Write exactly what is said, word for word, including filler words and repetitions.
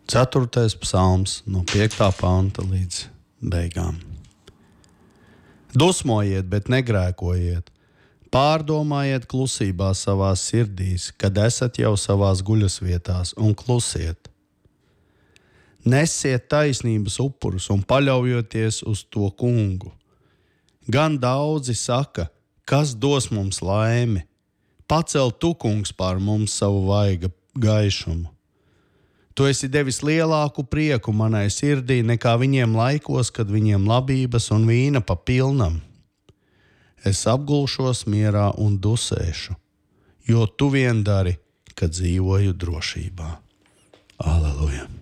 Ceturtais psalms no piektā panta līdz beigām. Dusmojiet, bet negrēkojiet. Pārdomājiet klusībā savās sirdīs, kad esat jau savās guļasvietās, un klusiet. Nesiet taisnības upurus un paļaujoties uz to kungu. Gan daudzi saka, kas dos mums laimi, pacel tu, kungs, pār mums savu vaiga gaišumu. Tu esi devis lielāku prieku manai sirdī nekā viņiem laikos, kad viņiem labības un vīna pa pilnam. Es apgulšos mierā un dusēšu, jo tu vien dari, kad dzīvoju drošībā. Aleluja!